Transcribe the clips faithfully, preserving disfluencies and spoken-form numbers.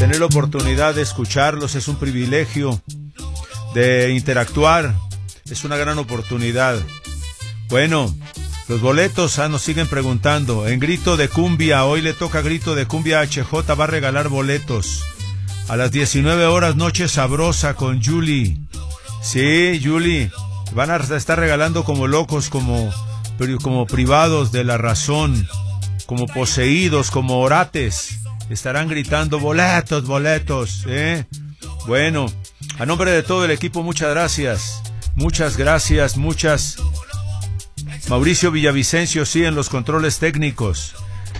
tener la oportunidad de escucharlos, es un privilegio, de interactuar, es una gran oportunidad. Bueno, los boletos, ah, nos siguen preguntando. En Grito de Cumbia, hoy le toca Grito de Cumbia, H J va a regalar boletos. A las diecinueve horas, Noche Sabrosa con Julie. Sí, Julie, van a estar regalando como locos, como, como privados de la razón, como poseídos, como orates. Estarán gritando boletos, boletos, ¿eh? Bueno, a nombre de todo el equipo, muchas gracias. Muchas gracias, muchas. Mauricio Villavicencio, sí, en los controles técnicos.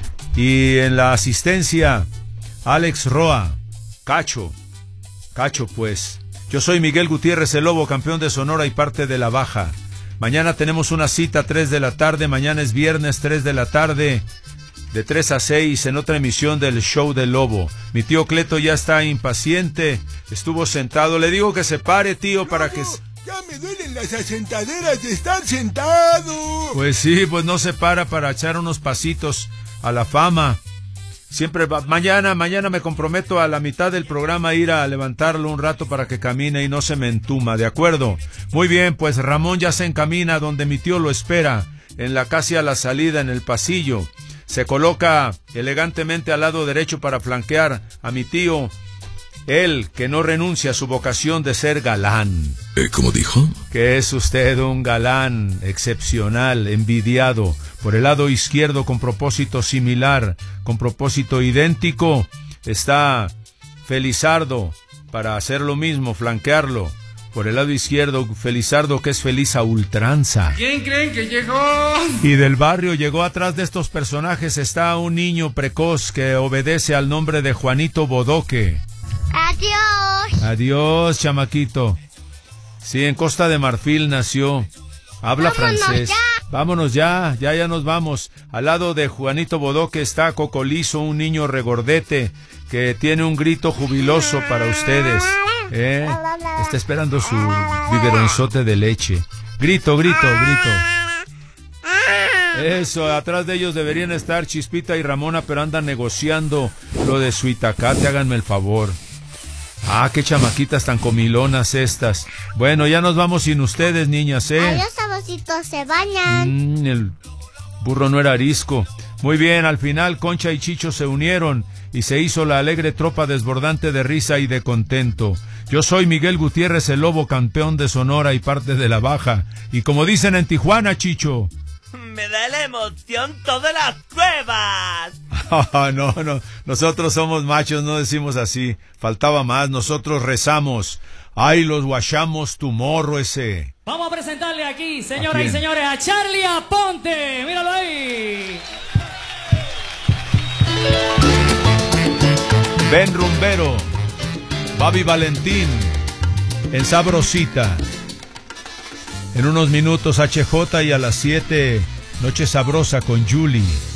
Y en la asistencia, Alex Roa. Cacho. Cacho, pues. Yo soy Miguel Gutiérrez, el Lobo, campeón de Sonora y parte de la Baja. Mañana tenemos una cita, tres de la tarde. Mañana es viernes, tres de la tarde. De tres a seis en otra emisión del Show del Lobo. Mi tío Cleto ya está impaciente. Estuvo sentado. Le digo que se pare, tío, para que... Ya me duelen las asentaderas de estar sentado. Pues sí, pues no se para para echar unos pasitos a la fama. Siempre va... Mañana, mañana me comprometo a la mitad del programa a ir a levantarlo un rato para que camine y no se me entuma, ¿de acuerdo? Muy bien, pues Ramón ya se encamina donde mi tío lo espera, en la casi a la salida, en el pasillo. Se coloca elegantemente al lado derecho para flanquear a mi tío, él que no renuncia a su vocación de ser galán. ¿Eh, ¿Cómo dijo? Que es usted un galán excepcional, envidiado. Por el lado izquierdo, con propósito similar, con propósito idéntico, está Felizardo, para hacer lo mismo, flanquearlo. Por el lado izquierdo, Felizardo, que es feliz a ultranza. ¿Quién creen que llegó? Y del barrio llegó atrás de estos personajes, está un niño precoz que obedece al nombre de Juanito Bodoque. Adiós. Adiós, chamaquito. Sí, en Costa de Marfil nació. Habla Vámonos francés. Ya. Vámonos ya, ya, ya nos vamos. Al lado de Juanito Bodoque está Cocolizo, un niño regordete que tiene un grito jubiloso para ustedes. ¿Eh? Está esperando su biberonzote de leche. Grito, grito, grito. Eso, atrás de ellos deberían estar Chispita y Ramona, pero andan negociando lo de su itacate, háganme el favor. Ah, qué chamaquitas tan comilonas estas. Bueno, ya nos vamos sin ustedes, niñas, ¿eh? Adiós, sabositos, se bañan. Mm, el burro no era arisco. Muy bien, al final Concha y Chicho se unieron y se hizo la alegre tropa desbordante de risa y de contento. Yo soy Miguel Gutiérrez, el Lobo, campeón de Sonora y parte de la Baja. Y como dicen en Tijuana, Chicho... Me da la emoción todas las pruebas. Oh, no, no, nosotros somos machos, no decimos así. Faltaba más, nosotros rezamos. Ay, los guachamos tu morro ese. Vamos a presentarle aquí, señoras y señores, a Charlie Aponte. Míralo ahí. Ben Rumbero, Babi Valentín, en Sabrosita. En unos minutos H J y a las siete, Noche Sabrosa con Julie.